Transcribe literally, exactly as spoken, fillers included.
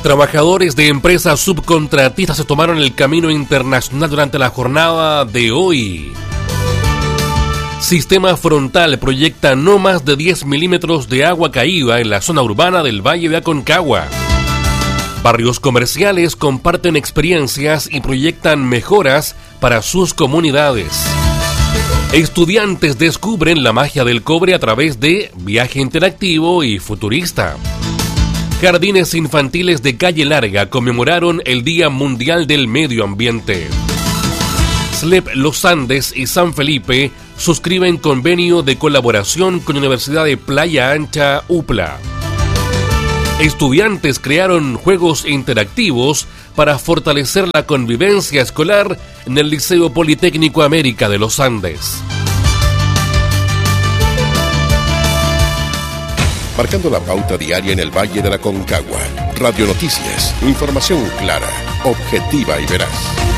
Trabajadores de empresas subcontratistas se tomaron el camino internacional durante la jornada de hoy. Sistema Frontal proyecta no más de diez milímetros de agua caída en la zona urbana del Valle de Aconcagua. Barrios comerciales comparten experiencias y proyectan mejoras para sus comunidades. Estudiantes descubren la magia del cobre a través de viaje interactivo y futurista. Jardines infantiles de Calle Larga conmemoraron el Día Mundial del Medio Ambiente. S L E P Los Andes y San Felipe suscriben convenio de colaboración con la Universidad de Playa Ancha U P L A. Estudiantes crearon juegos interactivos para fortalecer la convivencia escolar en el Liceo Politécnico América de los Andes. Marcando la pauta diaria en el Valle de la Aconcagua. Radio Noticias, información clara, objetiva y veraz.